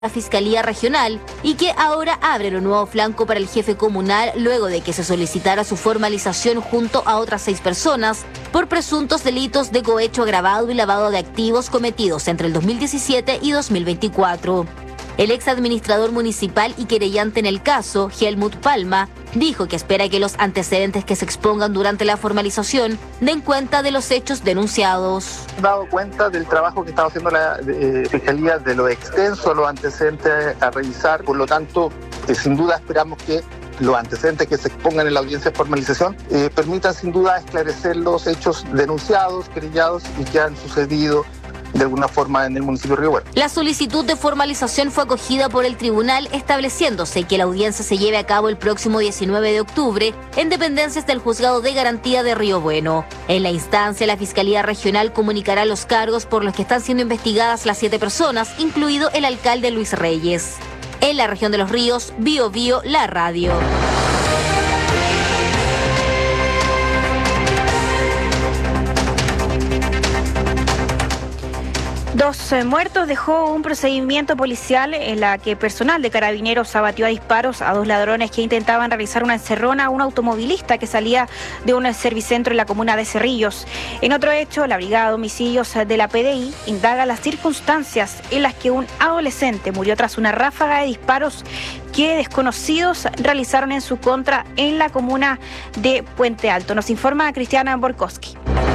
la Fiscalía Regional y que ahora abre un nuevo flanco para el jefe comunal luego de que se solicitara su formalización junto a otras 6 personas por presuntos delitos de cohecho agravado y lavado de activos cometidos entre el 2017 y 2024. El ex administrador municipal y querellante en el caso, Helmut Palma, dijo que espera que los antecedentes que se expongan durante la formalización den cuenta de los hechos denunciados. He dado cuenta del trabajo que estaba haciendo la Fiscalía, de lo extenso, los antecedentes a revisar, por lo tanto, sin duda esperamos que los antecedentes que se expongan en la audiencia de formalización permitan sin duda esclarecer los hechos denunciados, querellados y que han sucedido de alguna forma en el municipio de Río Bueno. La solicitud de formalización fue acogida por el tribunal, estableciéndose que la audiencia se lleve a cabo el próximo 19 de octubre en dependencias del Juzgado de Garantía de Río Bueno. En la instancia, la Fiscalía Regional comunicará los cargos por los que están siendo investigadas las 7 personas, incluido el alcalde Luis Reyes. En la región de Los Ríos, Bío Bío, la radio. 2 muertos dejó un procedimiento policial en la que personal de Carabineros abatió a disparos a 2 ladrones que intentaban realizar una encerrona a un automovilista que salía de un servicentro en la comuna de Cerrillos. En otro hecho, la Brigada de Homicidios de la PDI indaga las circunstancias en las que un adolescente murió tras una ráfaga de disparos que desconocidos realizaron en su contra en la comuna de Puente Alto. Nos informa Cristiana Borkowski.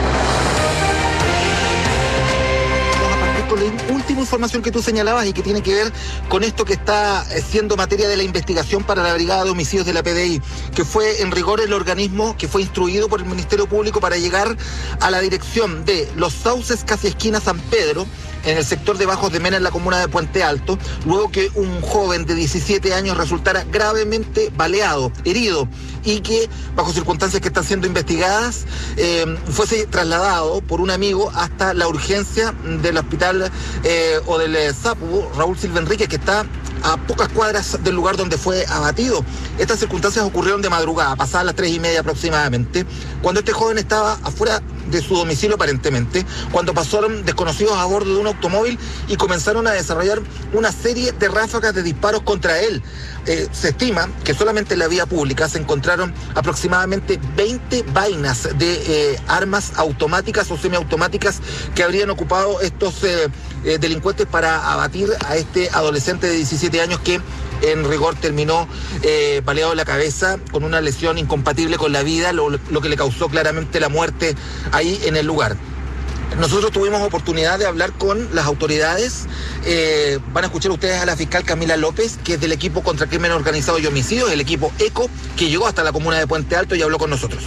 Con la última información que tú señalabas y que tiene que ver con esto que está siendo materia de la investigación para la Brigada de Homicidios de la PDI, que fue en rigor el organismo que fue instruido por el Ministerio Público para llegar a la dirección de Los Sauces, casi esquina San Pedro, en el sector de Bajos de Mena, en la comuna de Puente Alto, luego que un joven de 17 años resultara gravemente baleado, herido, y que, bajo circunstancias que están siendo investigadas, fuese trasladado por un amigo hasta la urgencia del hospital o del SAPU, Raúl Silva Enríquez, que está a pocas cuadras del lugar donde fue abatido. Estas circunstancias ocurrieron de madrugada, pasadas las 3:30 aproximadamente, cuando este joven estaba afuera de su domicilio aparentemente, cuando pasaron desconocidos a bordo de un automóvil y comenzaron a desarrollar una serie de ráfagas de disparos contra él. Se estima que solamente en la vía pública se encontraron aproximadamente 20 vainas de armas automáticas o semiautomáticas que habrían ocupado estos delincuentes para abatir a este adolescente de 17 años que en rigor terminó baleado en la cabeza con una lesión incompatible con la vida, lo que le causó claramente la muerte ahí en el lugar. Nosotros tuvimos oportunidad de hablar con las autoridades. Van a escuchar ustedes a la fiscal Camila López, que es del equipo contra el crimen organizado y homicidios, el equipo ECO, que llegó hasta la comuna de Puente Alto y habló con nosotros.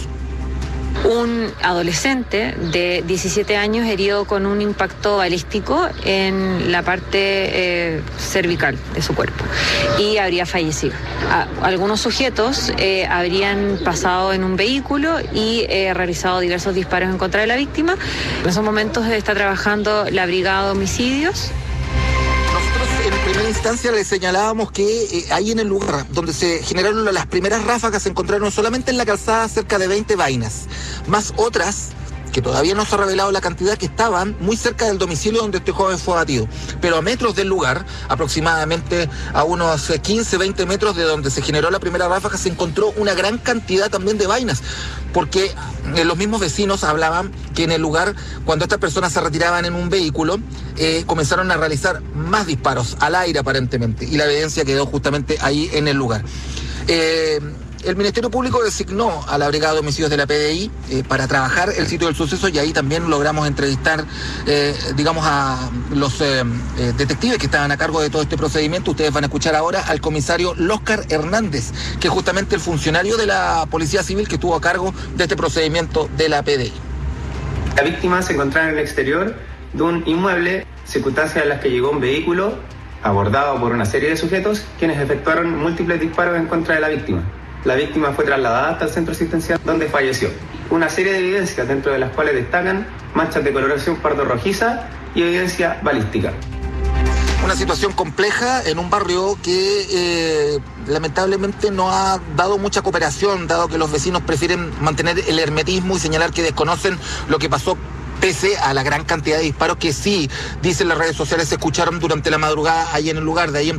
Un adolescente de 17 años herido con un impacto balístico en la parte cervical de su cuerpo y habría fallecido. Algunos sujetos habrían pasado en un vehículo y realizado diversos disparos en contra de la víctima. En esos momentos está trabajando la Brigada de Homicidios. En primera instancia le señalábamos que ahí en el lugar donde se generaron las primeras ráfagas se encontraron solamente en la calzada cerca de 20 vainas, más otras que todavía no se ha revelado la cantidad, que estaban muy cerca del domicilio donde este joven fue abatido. Pero a metros del lugar, aproximadamente a unos 15, 20 metros de donde se generó la primera ráfaga, se encontró una gran cantidad también de vainas, porque los mismos vecinos hablaban que en el lugar, cuando estas personas se retiraban en un vehículo, comenzaron a realizar más disparos al aire aparentemente, y la evidencia quedó justamente ahí en el lugar. El Ministerio Público designó a la Brigada de Homicidios de la PDI para trabajar el sitio del suceso, y ahí también logramos entrevistar, a los detectives que estaban a cargo de todo este procedimiento. Ustedes van a escuchar ahora al comisario Lóscar Hernández, que es justamente el funcionario de la Policía Civil que estuvo a cargo de este procedimiento de la PDI. La víctima se encontraba en el exterior de un inmueble, circunstancias en las que llegó un vehículo abordado por una serie de sujetos, quienes efectuaron múltiples disparos en contra de la víctima. La víctima fue trasladada hasta el centro asistencial donde falleció. Una serie de evidencias, dentro de las cuales destacan manchas de coloración pardo rojiza y evidencia balística. Una situación compleja en un barrio que lamentablemente no ha dado mucha cooperación, dado que los vecinos prefieren mantener el hermetismo y señalar que desconocen lo que pasó pese a la gran cantidad de disparos que sí, dicen las redes sociales, se escucharon durante la madrugada ahí en el lugar. De ahí